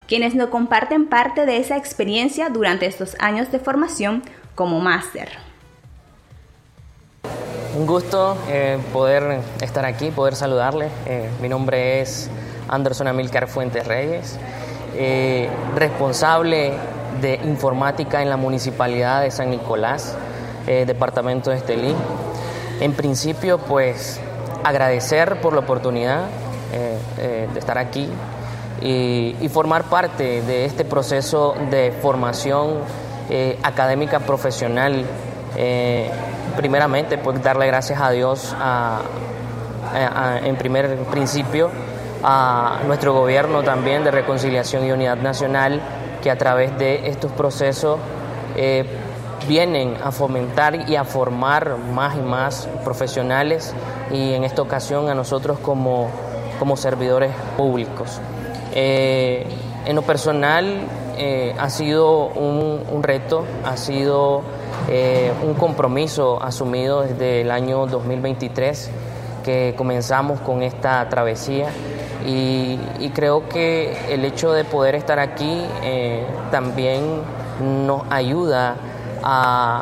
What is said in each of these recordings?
quienes nos comparten parte de esa experiencia durante estos años de formación como máster. Un gusto poder estar aquí, poder saludarles. Mi nombre es Anderson Amílcar Fuentes Reyes, responsable de informática en la Municipalidad de San Nicolás, departamento de Estelí. En principio, pues, agradecer por la oportunidad de estar aquí y formar parte de este proceso de formación académica profesional. Primeramente, pues darle gracias a Dios en primer principio a nuestro gobierno también de Reconciliación y Unidad Nacional, que a través de estos procesos vienen a fomentar y a formar más y más profesionales, y en esta ocasión a nosotros como servidores públicos. En lo personal ha sido un reto, ha sido un compromiso asumido desde el año 2023 que comenzamos con esta travesía, y creo que el hecho de poder estar aquí también nos ayuda a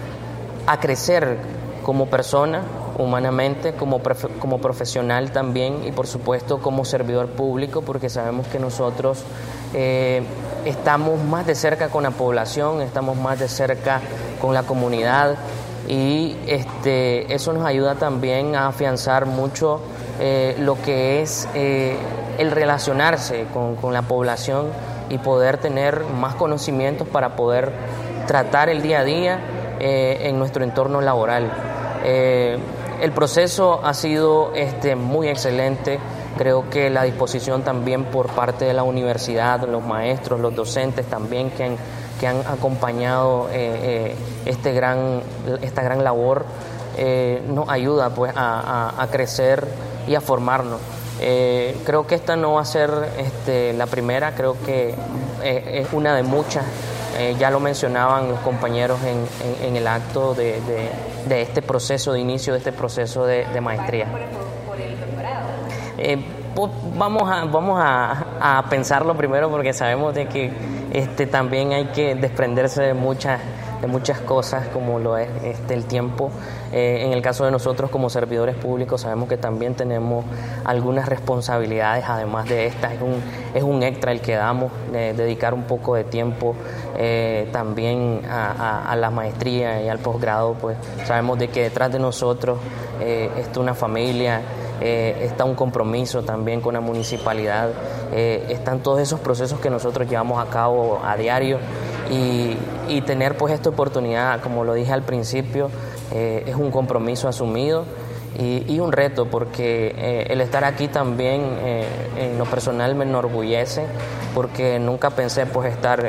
crecer como persona, humanamente, como profesional también, y por supuesto como servidor público, porque sabemos que nosotros estamos más de cerca con la población, estamos más de cerca con la comunidad, y eso nos ayuda también a afianzar mucho lo que es el relacionarse con la población y poder tener más conocimientos para poder tratar el día a día en nuestro entorno laboral. El proceso ha sido muy excelente. Creo que la disposición también por parte de la universidad, los maestros, los docentes también que han acompañado esta gran labor nos ayuda pues a crecer y a formarnos. Creo que esta no va a ser la primera, creo que es una de muchas. Ya lo mencionaban los compañeros en el acto de este proceso de inicio, de este proceso de maestría. ¿Por el doctorado? Pues vamos a pensarlo primero, porque sabemos de que también hay que desprenderse de muchas cosas, como lo es el tiempo. En el caso de nosotros como servidores públicos sabemos que también tenemos algunas responsabilidades, además de esta, es un extra el que damos, dedicar un poco de tiempo también a la maestría y al posgrado. Pues sabemos de que detrás de nosotros está una familia, está un compromiso también con la municipalidad, están todos esos procesos que nosotros llevamos a cabo a diario, y tener pues esta oportunidad, como lo dije al principio, es un compromiso asumido y un reto, porque el estar aquí también en lo personal me enorgullece, porque nunca pensé pues estar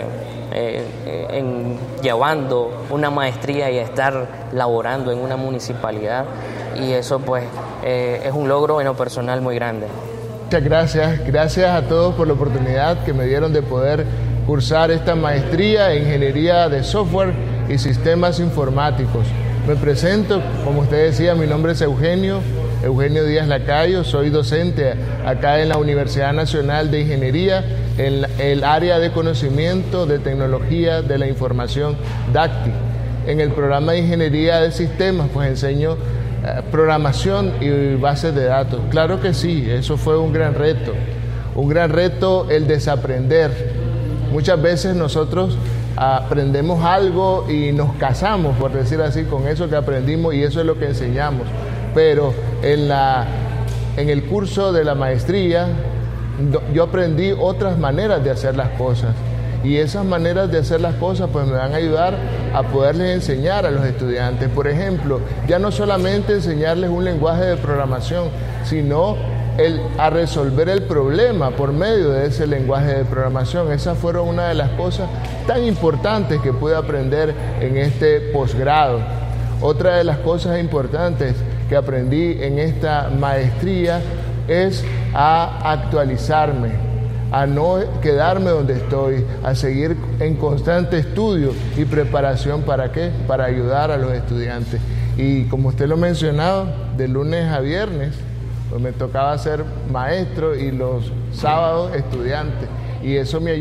llevando una maestría y estar laborando en una municipalidad, y eso pues es un logro en lo personal muy grande. Muchas gracias a todos por la oportunidad que me dieron de poder cursar esta maestría en Ingeniería de Software y Sistemas Informáticos. Me presento, como usted decía, mi nombre es Eugenio Díaz Lacayo, soy docente acá en la Universidad Nacional de Ingeniería, en el área de conocimiento de tecnología de la información DACTI. En el programa de Ingeniería de Sistemas, pues enseño programación y bases de datos. Claro que sí, eso fue un gran reto el desaprender. Muchas veces nosotros aprendemos algo y nos casamos, por decir así, con eso que aprendimos, y eso es lo que enseñamos. Pero en el curso de la maestría yo aprendí otras maneras de hacer las cosas, y esas maneras de hacer las cosas pues me van a ayudar a poderles enseñar a los estudiantes. Por ejemplo, ya no solamente enseñarles un lenguaje de programación, sino a resolver el problema por medio de ese lenguaje de programación. Esas fueron una de las cosas tan importantes que pude aprender en este posgrado. Otra de las cosas importantes que aprendí en esta maestría es a actualizarme, a no quedarme donde estoy, a seguir en constante estudio y preparación. ¿Para qué? Para ayudar a los estudiantes. Y como usted lo mencionaba, de lunes a viernes pues me tocaba ser maestro y los sábados estudiante, y eso me ayudó